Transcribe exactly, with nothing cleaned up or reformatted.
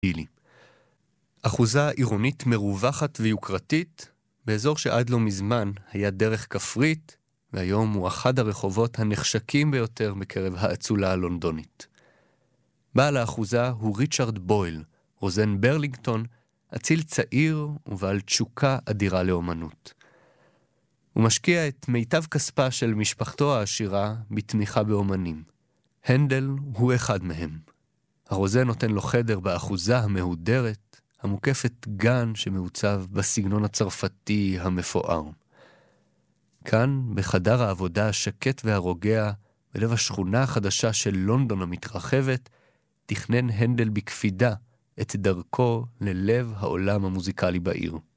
אילי. אחוזה עירונית מרווחת ויוקרתית, באזור שעד לא מזמן היה דרך כפרית, והיום הוא אחד הרחובות הנחשקים ביותר מקרב האצולה הלונדונית. בעל האחוזה הוא ריצ'רד בויל, רוזן ברלינגטון, אציל צעיר ובעל תשוקה אדירה לאומנות. הוא משקיע את מיטב כספה של משפחתו העשירה בתמיכה באומנים. הנדל הוא אחד מהם. הרוזן נותן לו חדר באחוזה המהודרת, המוקפת גן שמעוצב בסגנון הצרפתי המפואר. כאן, בחדר העבודה השקט והרוגע, בלב השכונה החדשה של לונדון המתרחבת, תכנן הנדל בקפידה את דרכו ללב העולם המוזיקלי בעיר.